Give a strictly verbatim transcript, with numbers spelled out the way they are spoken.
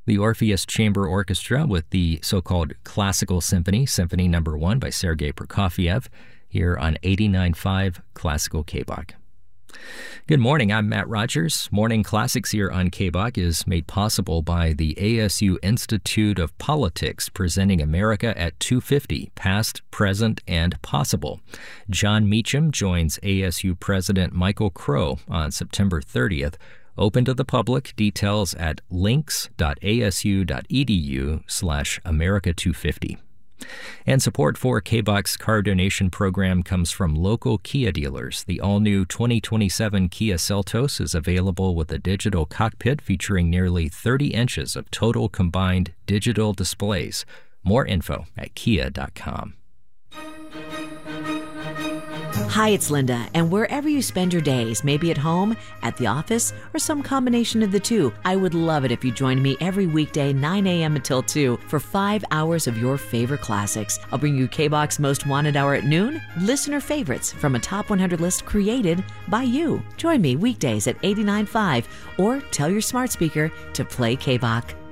The Orpheus Chamber Orchestra with the so-called Classical Symphony, Symphony Number One by Sergei Prokofiev, here on eighty-nine point five Classical K B O C. Good morning, I'm Matt Rogers. Morning Classics here on K B O C is made possible by the A S U Institute of Politics, presenting America at two fifty, Past, Present, and Possible. John Meacham joins A S U President Michael Crow on September thirtieth. Open to the public. Details at links.asu.edu slash America 250. And support for K B O C's car donation program comes from local Kia dealers. The all-new twenty twenty-seven Kia Seltos is available with a digital cockpit featuring nearly thirty inches of total combined digital displays. More info at kia dot com. Hi, it's Linda, and wherever you spend your days, maybe at home, at the office, or some combination of the two, I would love it if you joined me every weekday nine a.m. until two for five hours of your favorite classics. I'll bring you K B O C's Most Wanted Hour at noon, listener favorites from a top one hundred list created by you. Join me weekdays at eighty-nine point five or tell your smart speaker to play K B O C.